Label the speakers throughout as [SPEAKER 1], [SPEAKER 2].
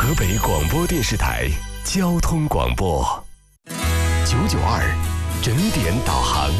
[SPEAKER 1] 河北广播电视台交通广播992整点导航。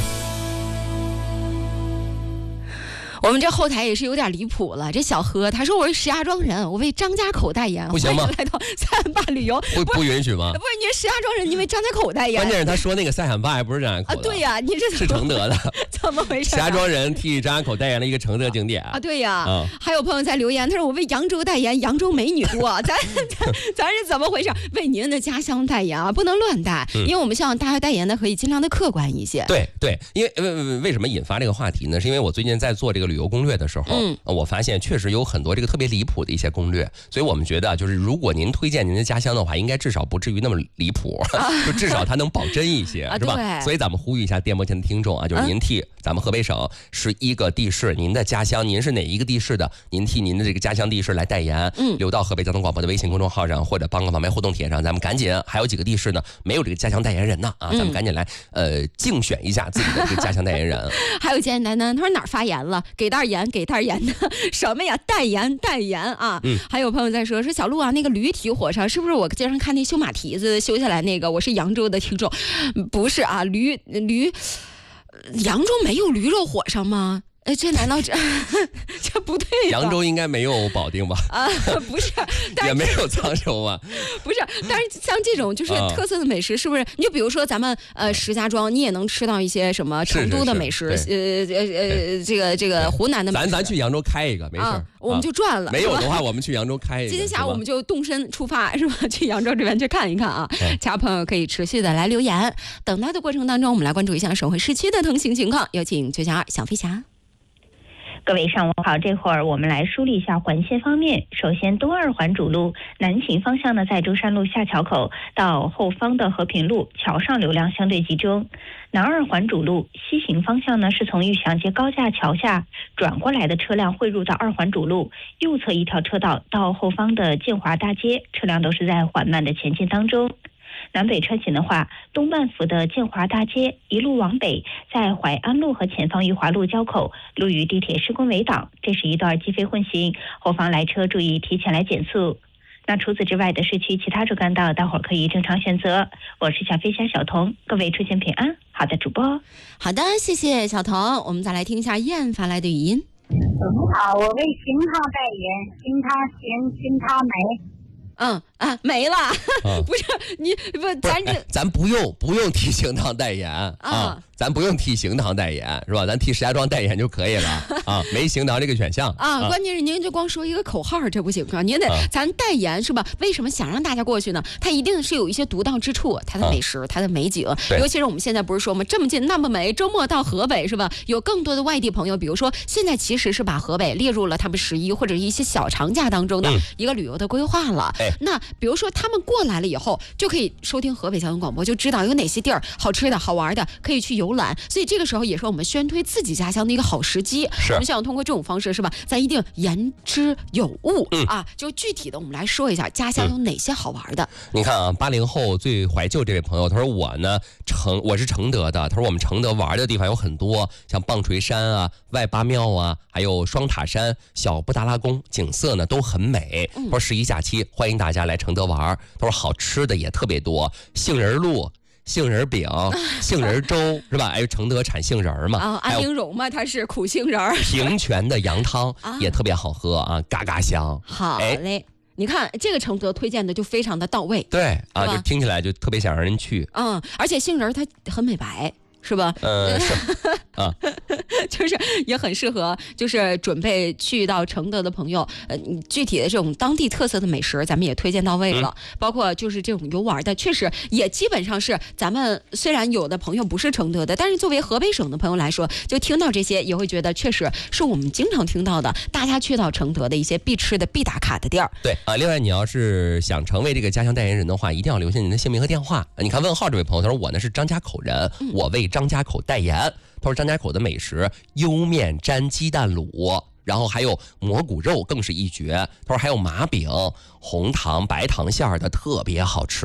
[SPEAKER 2] 我们这后台也是有点离谱了。这小何他说我是石家庄人，我为张家口代言，
[SPEAKER 3] 不行吗？
[SPEAKER 2] 来到塞罕坝旅游，
[SPEAKER 3] 不允许吗？
[SPEAKER 2] 不是，你是石家庄人，你为张家口代言。
[SPEAKER 3] 关键是他说那个塞罕坝还不是张家口的
[SPEAKER 2] 对呀，你
[SPEAKER 3] 是承德的，
[SPEAKER 2] 怎么回事？
[SPEAKER 3] 石家庄人替张家口代言了一个承德景点
[SPEAKER 2] 对呀。还有朋友在留言，他说我为扬州代言，扬州美女多，咱是怎么回事？为您的家乡代言啊，不能乱带，因为我们希望大家代言的可以尽量的客观一些。
[SPEAKER 3] 对，因为为什么引发这个话题呢？是因为我最近在做这个旅游攻略的时候。我发现确实有很多这个特别离谱的一些攻略，所以我们觉得就是如果您推荐您的家乡的话，应该至少不至于那么离谱，就至少它能保真一些，是吧？所以咱们呼吁一下电波前的听众啊，就是您替咱们河北省是一个地市，您的家乡您是哪一个地市的，您替您的这个家乡地市来代言，留到河北交通广播的微信公众号上，或者帮个网媒互动帖上，咱们赶紧还有几个地市呢没有这个家乡代言人呢啊，咱们赶紧来竞选一下自己的这个家乡代言人。
[SPEAKER 2] 还有简简单单，他说哪儿发言了？给袋盐，给袋盐的什么呀？代言啊！还有朋友在说小陆啊，那个驴蹄火烧是不是我街上看那修马蹄子修下来那个？我是扬州的听众，不是啊，驴，扬州没有驴肉火烧吗？这难道这不对吧？
[SPEAKER 3] 扬州应该没有保定吧？
[SPEAKER 2] 不是，
[SPEAKER 3] 也没有沧州吧？
[SPEAKER 2] 不是，但是像这种就是特色的美食，是不是？你就比如说咱们石家庄，你也能吃到一些什么成都的美食，这个湖南的美食。
[SPEAKER 3] 咱去扬州开一个，没事
[SPEAKER 2] 我们就赚了。
[SPEAKER 3] 没有的话，我们去扬州开一个。
[SPEAKER 2] 今天下午我们就动身出发，是吧？去扬州这边去看一看啊！其他朋友可以持续的来留言。等待的过程当中，我们来关注一下省会市区的通行情况。有请992小飞侠。
[SPEAKER 4] 各位上午好，这会儿我们来梳理一下环线方面。首先，东二环主路南行方向呢，在舟山路下桥口到后方的和平路桥上流量相对集中。南二环主路西行方向呢，是从玉祥街高架桥下转过来的车辆汇入到二环主路右侧一条车道到后方的建华大街，车辆都是在缓慢的前进当中。南北穿行的话，东万福的建华大街一路往北，在淮安路和前方裕华路交口，路与地铁施工围挡，这是一段机非混行，后方来车注意提前来减速。那除此之外的市区其他主干道，大伙儿可以正常选择。我是小飞侠小童，各位出行平安。好的，主播。
[SPEAKER 2] 好的，谢谢小童。我们再来听一下燕发来的语音。
[SPEAKER 5] 好，我为邢涛代言，邢涛行，邢涛美。
[SPEAKER 2] 没了，不是你不，
[SPEAKER 3] 咱不用替邢涛代言啊，咱不用替邢涛代言是吧？咱替石家庄代言就可以了啊，没邢涛这个选项
[SPEAKER 2] 啊。关键是您就光说一个口号，这不行啊，您得咱代言是吧？为什么想让大家过去呢？它一定是有一些独到之处，它的美食，它的美景，尤其是我们现在不是说嘛，这么近那么美，周末到河北是吧？有更多的外地朋友，比如说现在其实是把河北列入了他们11或者一些小长假当中的一个旅游的规划了。那比如说他们过来了以后，就可以收听河北交通广播，就知道有哪些地儿好吃的好玩的可以去游览，所以这个时候也是我们宣推自己家乡的一个好时机。我们想通过这种方式是吧，咱一定言之有物啊，就具体的我们来说一下家乡有哪些好玩的。
[SPEAKER 3] 你看啊，80后最怀旧这位朋友，他说我是承德的，他说我们承德玩的地方有很多，像棒槌山啊、外八庙啊，还有双塔山、小布达拉宫，景色呢都很美。他说11假期欢迎大家来承德玩。他说好吃的也特别多，杏仁露、杏仁饼、杏仁粥是吧？还有承德产杏仁嘛？
[SPEAKER 2] 安陵容嘛，它是苦杏仁。
[SPEAKER 3] 平泉的羊汤也特别好喝啊，嘎嘎香。
[SPEAKER 2] 好嘞。你看这个承德推荐的就非常的到位，
[SPEAKER 3] 对啊，就听起来就特别想让人去。
[SPEAKER 2] 而且杏仁它很美白。是吧？
[SPEAKER 3] 是啊，
[SPEAKER 2] 就是也很适合，就是准备去到承德的朋友，具体的这种当地特色的美食，咱们也推荐到位了。包括就是这种游玩的，确实也基本上是咱们虽然有的朋友不是承德的，但是作为河北省的朋友来说，就听到这些也会觉得确实是我们经常听到的，大家去到承德的一些必吃的、必打卡的地儿。
[SPEAKER 3] 对啊，另外你要是想成为这个家乡代言人的话，一定要留下您的姓名和电话。你看问号这位朋友，他说我呢是张家口人，我为张家口代言。他说张家口的美食莜面沾鸡蛋卤，然后还有蘑菇肉更是一绝。他说还有麻饼、红糖、白糖馅的特别好吃。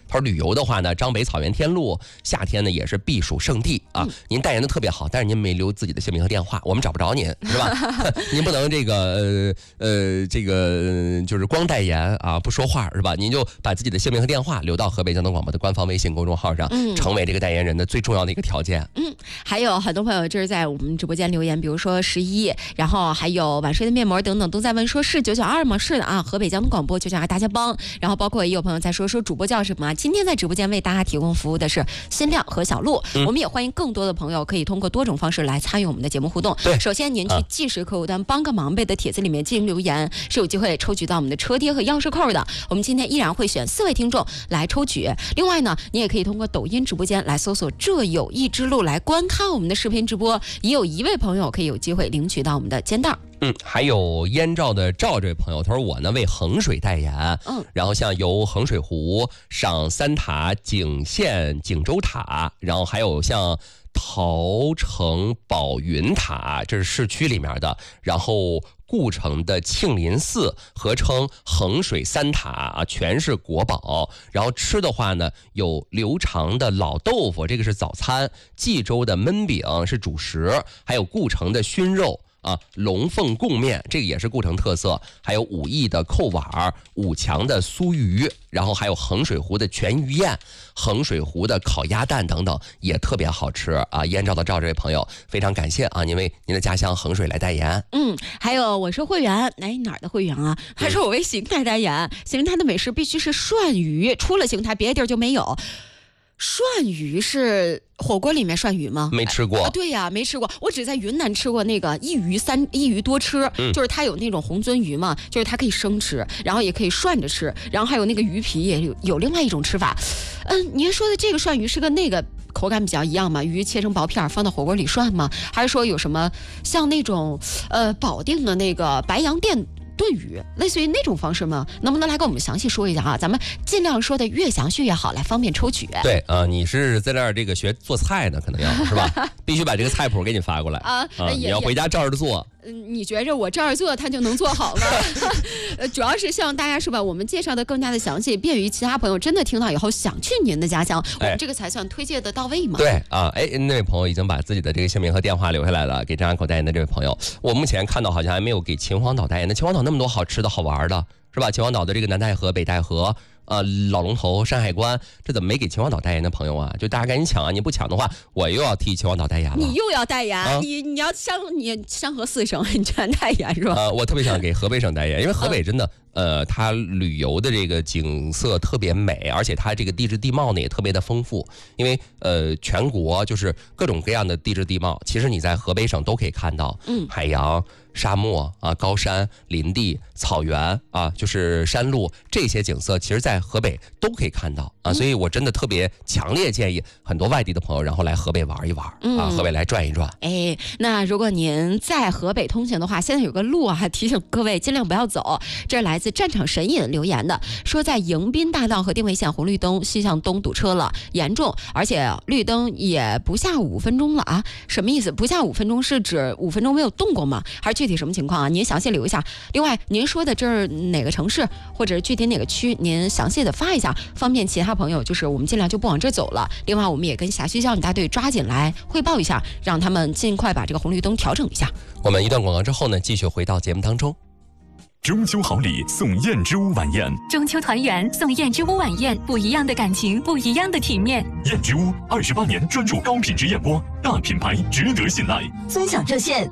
[SPEAKER 3] 他说旅游的话呢，张北草原天路夏天呢也是避暑胜地啊。您代言的特别好，但是您没留自己的姓名和电话，我们找不着您，是吧？您不能这个就是光代言啊，不说话是吧？您就把自己的姓名和电话留到河北交通广播的官方微信公众号上，成为这个代言人的最重要的一个条件。
[SPEAKER 2] 还有很多朋友就是在我们直播间留言，比如说11，然后还有晚睡的面膜等等都在问说是992吗？是的啊，河北交通广播992大家帮。然后包括也有朋友在说主播叫什么？今天在直播间为大家提供服务的是新亮和小鹿。我们也欢迎更多的朋友可以通过多种方式来参与我们的节目互动。
[SPEAKER 3] 对，
[SPEAKER 2] 首先您去即时客户端帮个忙呗的帖子里面进行留言，是有机会抽取到我们的车贴和钥匙扣的。我们今天依然会选4位听众来抽取。另外呢，你也可以通过抖音直播间来搜索这有一之路来观看我们的视频直播，也有1位朋友可以有机会领取到我们的肩带。
[SPEAKER 3] 还有燕赵的赵这位朋友，他说我呢为衡水代言，然后像游衡水湖、上3塔、景县景州塔，然后还有像桃城宝云塔，这是市区里面的，然后故城的庆林寺，合称衡水3塔啊，全是国宝。然后吃的话呢，有刘长的老豆腐，这个是早餐；冀州的焖饼是主食，还有故城的熏肉。龙凤贡面，这个也是故城特色，还有武义的扣碗，武强的酥鱼，然后还有衡水湖的全鱼宴，衡水湖的烤鸭蛋等等，也特别好吃啊！燕赵的赵这位朋友，非常感谢啊，您为您的家乡衡水来代言。
[SPEAKER 2] 还有我是会员，哪儿的会员啊？他说我为邢台代言，邢台的美食必须是涮鱼，除了邢台别的地儿就没有。涮鱼是火锅里面涮鱼吗？
[SPEAKER 3] 没吃过。
[SPEAKER 2] 对呀，没吃过。我只在云南吃过那个一鱼多吃，就是它有那种红鳟鱼嘛，就是它可以生吃，然后也可以涮着吃，然后还有那个鱼皮也有另外一种吃法。您说的这个涮鱼是跟那个口感比较一样吗？鱼切成薄片放到火锅里涮吗？还是说有什么像那种保定的那个白洋淀炖鱼，类似于那种方式吗？能不能来跟我们详细说一下啊？咱们尽量说的越详细越好，来方便抽取。
[SPEAKER 3] 对你是在那儿这个学做菜呢，可能要是吧？必须把这个菜谱给你发过来你要回家照着做。
[SPEAKER 2] 你觉着我这儿做他就能做好吗？主要是希望大家是吧，我们介绍的更加的详细，便于其他朋友真的听到以后想去您的家乡，我们这个才算推荐的到位嘛。
[SPEAKER 3] 对那位朋友已经把自己的这个姓名和电话留下来了，给张家口代言的这位朋友，我目前看到好像还没有给秦皇岛代言的。秦皇岛那么多好吃的好玩的，是吧？秦皇岛的这个南戴河、北戴河。老龙头、山海关，这怎么没给秦皇岛代言的朋友啊？就大家赶紧抢啊！你不抢的话，我又要替秦皇岛代言了。
[SPEAKER 2] 你又要代言？你要你山河4省你全代言是吧？
[SPEAKER 3] 我特别想给河北省代言，因为河北真的它旅游的这个景色特别美，而且它这个地质地貌呢也特别的丰富。因为全国就是各种各样的地质地貌，其实你在河北省都可以看到。海洋、沙漠高山、林地、草原就是山路，这些景色其实在河北都可以看到所以我真的特别强烈建议很多外地的朋友然后来河北玩一玩河北来转一转。
[SPEAKER 2] 那如果您在河北通行的话，现在有个路还提醒各位尽量不要走。这是来自战场神隐留言的，说在迎宾大道和定位线红绿灯西向东堵车了，严重，而且绿灯也不下5分钟了什么意思？不下5分钟是指5分钟没有动过吗？还是具体什么情况您详细留一下。另外您说的这是哪个城市或者具体哪个区，您详细的发一下，方便其他朋友就是我们尽量就不往这走了。另外我们也跟辖区交警大队抓紧来汇报一下，让他们尽快把这个红绿灯调整一下。
[SPEAKER 3] 我们一段广告之后呢，继续回到节目当中。
[SPEAKER 1] 中秋好礼送燕之屋晚宴，
[SPEAKER 6] 中秋团圆送燕之屋晚宴，不一样的感情，不一样的体面。
[SPEAKER 1] 燕之屋28年专注高品质燕窝，大品牌值得信赖。
[SPEAKER 6] 尊享热线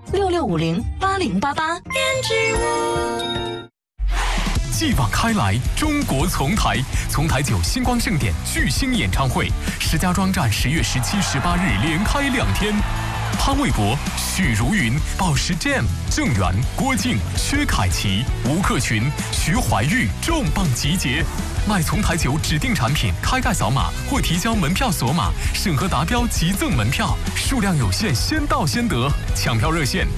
[SPEAKER 6] 66508088。燕之屋。
[SPEAKER 1] 继往开来，中国丛台9星光盛典巨星演唱会，石家庄站10月17、18日连开2天。潘玮柏、许茹芸、宝石 Jam、郑源、郭靖、薛凯琪、吴克群、徐怀钰重磅集结。买丛台9指定产品，开盖扫码或提交门票锁码，审核达标即赠门票，数量有限，先到先得。抢票热线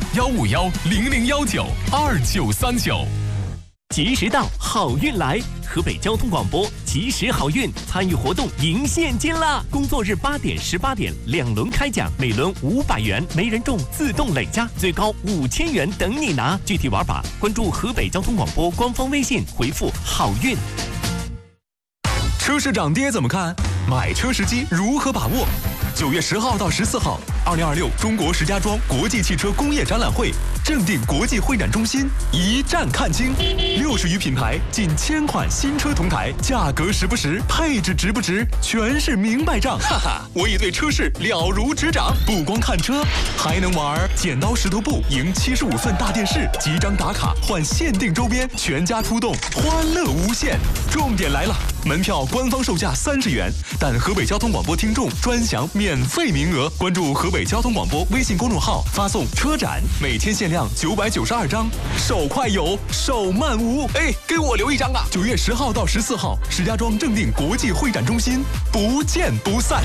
[SPEAKER 1] 15100192939。
[SPEAKER 7] 及时到，好运来！河北交通广播及时好运参与活动赢现金啦！工作日8点、18点2轮开奖，每轮500元，没人中自动累加，最高5000元等你拿。具体玩法关注河北交通广播官方微信，回复好运。
[SPEAKER 1] 车市涨跌怎么看？买车时机如何把握？9月10号到14号，2026中国石家庄国际汽车工业展览会正定国际会展中心一站看清，60余品牌，近1000款新车同台，价格实不实，配置值不值，全是明白账。哈哈，我已对车市了如指掌，不光看车，还能玩剪刀石头布，赢75寸大电视，几张打卡换限定周边，全家出动，欢乐无限。重点来了，门票官方售价30元，但河北交通广播听众专享免费名额。关注河北交通广播微信公众号，发送车展，每天限量992张，手快有，手慢无。哎，给我留一张啊！9月10号到14号，石家庄正定国际会展中心，不见不散。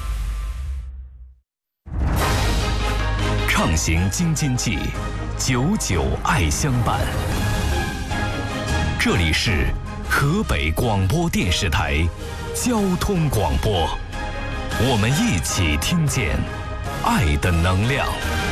[SPEAKER 8] 畅行京津冀，久久爱相伴。这里是河北广播电视台交通广播，我们一起听见爱的能量。